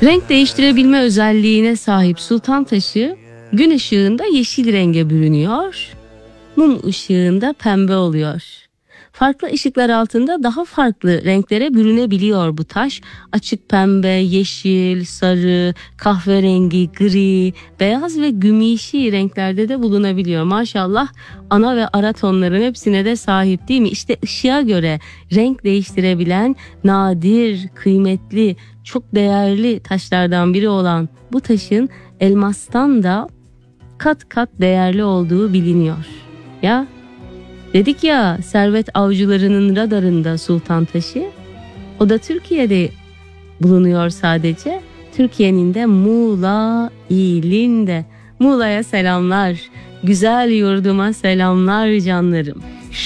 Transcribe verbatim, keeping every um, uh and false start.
Renk değiştirebilme özelliğine sahip sultan taşı gün ışığında yeşil renge bürünüyor, mum ışığında pembe oluyor. Farklı ışıklar altında daha farklı renklere bürünebiliyor bu taş. Açık pembe, yeşil, sarı, kahverengi, gri, beyaz ve gümüşi renklerde de bulunabiliyor. Maşallah ana ve ara tonların hepsine de sahip değil mi? İşte ışığa göre renk değiştirebilen nadir, kıymetli, çok değerli taşlardan biri olan bu taşın elmastan da kat kat değerli olduğu biliniyor. Ya dedik ya, servet avcılarının radarında sultan taşı. O da Türkiye'de bulunuyor sadece. Türkiye'nin de Muğla ilinde. Muğla'ya selamlar. Güzel yurduma selamlar canlarım.